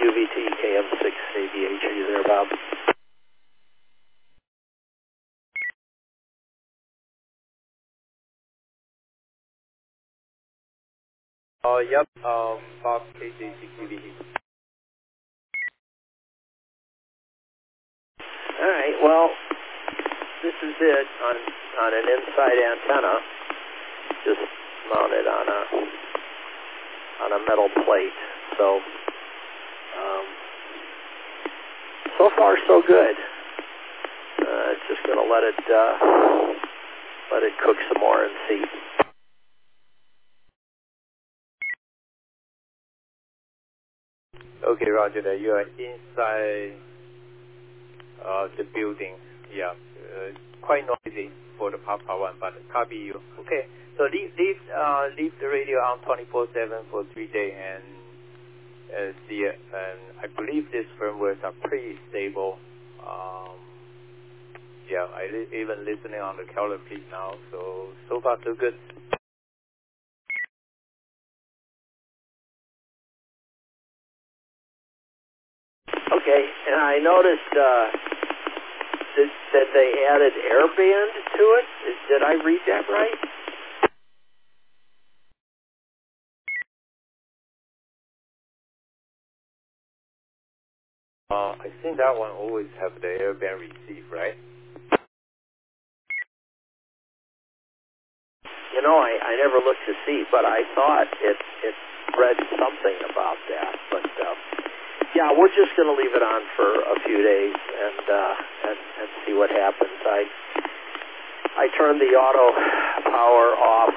QVT, KM6AVH. Are you there, Bob? Yep, Bob KJCQVT. All right, well, this is it on an inside antenna, just mounted on a metal plate. So, so far so good. Just going to let it cook some more and see. Okay, roger that. You are inside the building. Yeah, quite noisy for the Papa one, but copy you. Okay, so leave the radio on 24/7 for 3 days and see it. And I believe these firmwares are pretty stable. Yeah, even listening on the Keller feed now. So far so good. Okay, and I noticed that they added airband to it. Did I read that right? I think that one always have the airband receive, right? You know, I never looked to see, but I thought it read something about that. But yeah, we're just going to leave it on for a few days and see what happens. I turned the auto power off.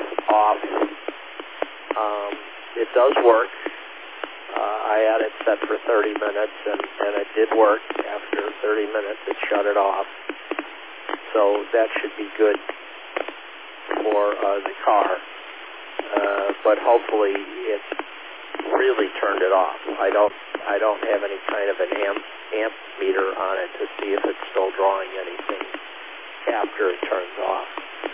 It does work. I had it set for 30 minutes, and it did work. After 30 minutes, it shut it off. So that should be good for the car. But hopefully it really turned it off. I don't have any kind of an amp meter on it to see if it's still drawing anything after it turns off.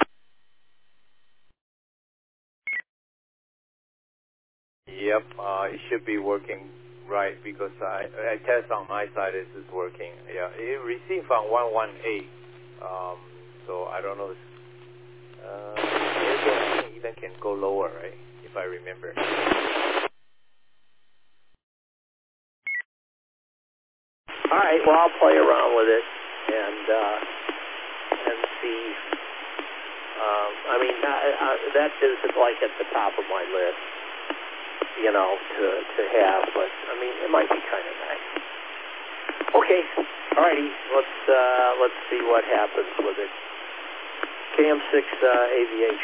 Yep, it should be working right because I test on my side it is working. Yeah, it received from 118. So I don't know. It even can go lower, right? If I remember. All right. Well, I'll play around with it and see. I mean, that is like at the top of my list, you know, to have. But I mean, it might be kind of nice. Okay. All righty. Let's see what happens with it. KM6 AVH.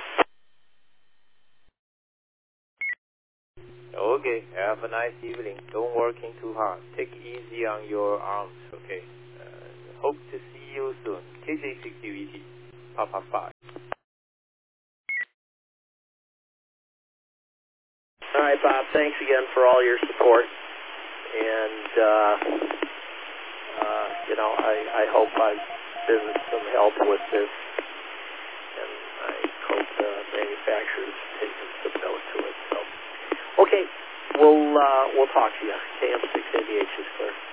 Okay. Have a nice evening. Don't working too hard. Take easy on your arms. Okay. Hope to see you soon. KJ6QVT. Papa 5. All right, Bob. Thanks again for all your support. And you know, I hope I've been some help with this, and I hope the manufacturer's taken some note to it. So, okay, we'll talk to you. KM6AVH is clear.